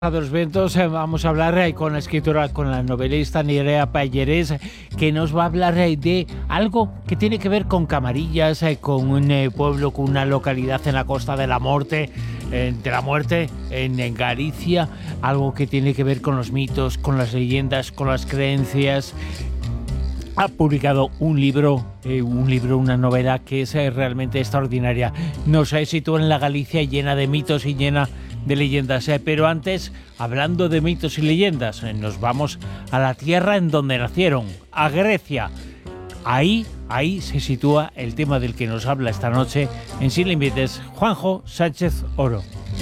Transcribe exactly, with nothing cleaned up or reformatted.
A los vientos eh, vamos a hablar eh, con la escritora, con la novelista Nerea Pallarés, que nos va a hablar eh, de algo que tiene que ver con Camarillas, eh, con un eh, pueblo, con una localidad en la Costa de la Muerte, eh, de la Muerte, en, en Galicia, algo que tiene que ver con los mitos, con las leyendas, con las creencias. Ha publicado un libro, eh, un libro, una novela que es eh, realmente extraordinaria. Nos eh, sitúa en la Galicia llena de mitos y llena de leyendas. Eh, pero antes, hablando de mitos y leyendas, eh, nos vamos a la tierra en donde nacieron, a Grecia. Ahí, ahí se sitúa el tema del que nos habla esta noche en Sin Límites, Juanjo Sánchez Oro.